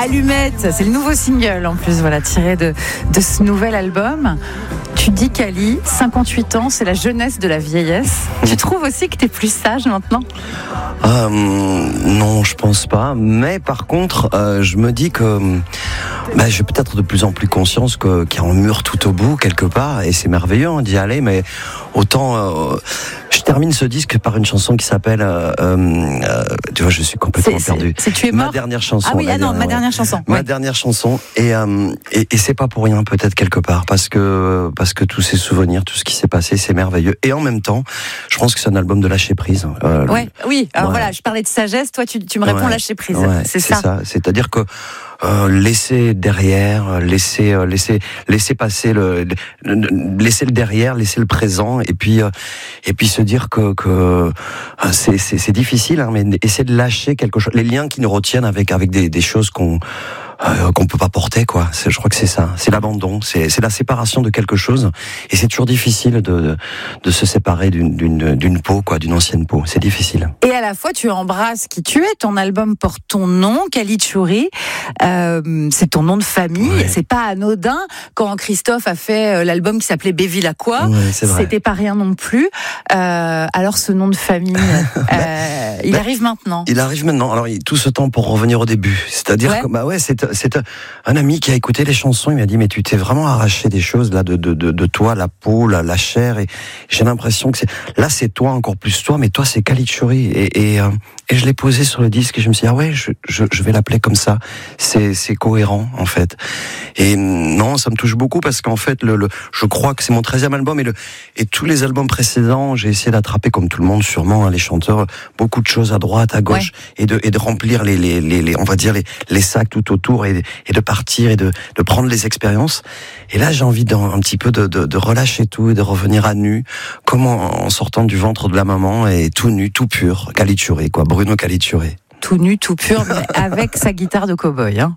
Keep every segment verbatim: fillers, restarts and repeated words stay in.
Allumette, c'est le nouveau single en plus, voilà, tiré de, de ce nouvel album. Tu dis Kali, cinquante-huit ans, c'est la jeunesse de la vieillesse. Tu trouves aussi que t'es plus sage maintenant ? euh, Non, je pense pas. Mais par contre, euh, je me dis que bah, j'ai peut-être de plus en plus conscience que, qu'il y a un mur tout au bout, quelque part. Et c'est merveilleux hein, d'y aller, mais autant... Euh, je termine ce disque par une chanson qui s'appelle... Euh, euh, tu vois, je suis complètement c'est, perdu. C'est, c'est Tu es mort ? Ma dernière chanson. Ah oui, ah non, dernière, ma dernière ouais. chanson. Ma ouais. dernière chanson. Et, euh, et, et c'est pas pour rien, peut-être, quelque part. Parce que, parce que tous ces souvenirs, tout ce qui s'est passé, c'est merveilleux. Et en même temps, je pense que c'est un album de lâcher prise. Euh, ouais, oui, alors ouais. voilà, je parlais de sagesse, toi tu, tu me réponds ouais. lâcher prise. Ouais, c'est, c'est ça. ça. C'est-à-dire que euh, laisser derrière, laisser, euh, laisser, laisser passer le, le, laisser le derrière, laisser le présent, et puis, euh, et puis se dire que, que euh, c'est, c'est, c'est difficile, hein, mais essayer de lâcher quelque chose, les liens qui nous retiennent avec, avec des, des choses qu'on Euh, qu'on peut pas porter, quoi. C'est, je crois que c'est ça. C'est l'abandon. C'est, c'est la séparation de quelque chose. Et c'est toujours difficile de, de, de se séparer d'une, d'une, d'une peau, quoi, d'une ancienne peau. C'est difficile. Et à la fois, tu embrasses qui tu es. Ton album porte ton nom, Kali Tchouri. Euh, c'est ton nom de famille. Ouais. C'est pas anodin. Quand Christophe a fait l'album qui s'appelait Bevilacqua, ouais, c'est vrai. C'était pas rien non plus. Euh, alors, ce nom de famille, euh, il ben, arrive maintenant. Il arrive maintenant. Alors, tout ce temps pour revenir au début. C'est-à-dire ouais. que, bah ouais, c'est, c'est un ami qui a écouté les chansons, il m'a dit mais tu t'es vraiment arraché des choses là de de de, de toi, la peau, la, la chair, et j'ai l'impression que c'est là c'est toi encore plus toi, mais toi c'est Kali Tchouri, et et, euh, et je l'ai posé sur le disque et je me suis dit ah ouais je je, je vais l'appeler comme ça, c'est c'est cohérent en fait. Et non, ça me touche beaucoup parce qu'en fait le, le je crois que c'est mon treizième album, et le et tous les albums précédents j'ai essayé d'attraper comme tout le monde sûrement hein, les chanteurs, beaucoup de choses à droite à gauche, ouais. et de et de remplir les les les, les on va dire les les sacs tout autour, et, et de partir et de, de prendre les expériences. Et là, j'ai envie d'un un petit peu de, de, de relâcher tout et de revenir à nu, comme en, en sortant du ventre de la maman, et tout nu, tout pur. Kali Tchouri, quoi. Bruno Kali Tchouri. Tout nu, tout pur, mais avec sa guitare de cow-boy, hein.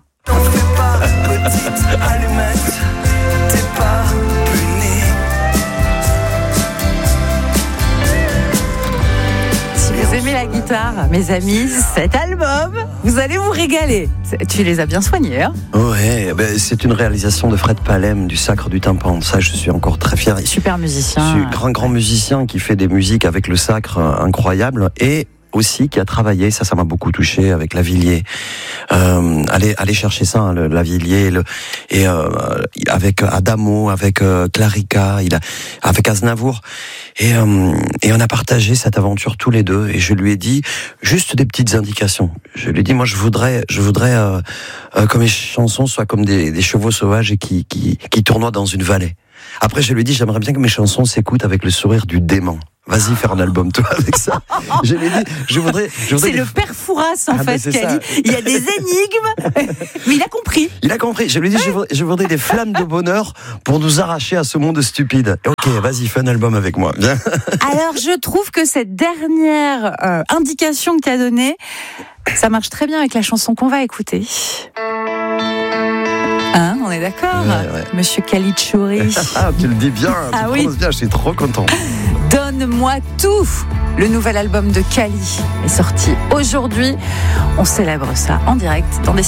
Vous aimez la guitare, mes amis, cet album, vous allez vous régaler. Tu les as bien soignés, hein ? Ouais, ben c'est une réalisation de Fred Palem, du Sacre du Tympan. Ça, je suis encore très fier. Super musicien. Je suis grand, grand musicien qui fait des musiques avec le Sacre incroyable, et aussi qui a travaillé, ça, ça m'a beaucoup touché, avec Lavilliers. Euh, allez, allez chercher ça, hein, le Lavilliers, le, et euh, avec Adamo, avec euh, Clarica, il a, avec Aznavour, et euh, et on a partagé cette aventure tous les deux. Et je lui ai dit juste des petites indications. Je lui ai dit, moi, je voudrais, je voudrais euh, euh, que mes chansons soient comme des, des chevaux sauvages et qui qui qui tournoient dans une vallée. Après, je lui ai dit, j'aimerais bien que mes chansons s'écoutent avec le sourire du dément. Vas-y, faire un album, toi, avec ça. Je lui ai dit, je voudrais... Je voudrais c'est le père Fouras, en ah, fait, qui a dit, il y a des énigmes, mais il a compris. Il a compris. Je lui ai dit, je voudrais, je voudrais des flammes de bonheur pour nous arracher à ce monde stupide. Ok, vas-y, fais un album avec moi. Viens. Alors, je trouve que cette dernière euh, indication que tu as donnée, ça marche très bien avec la chanson qu'on va écouter. Hein, on est d'accord, ouais, ouais. Monsieur Kali Tchouri. Ah, tu le dis bien, tu ah, le oui. prononces bien, je suis trop content. Donne-moi tout. Le nouvel album de Kali est sorti aujourd'hui. On célèbre ça en direct dans des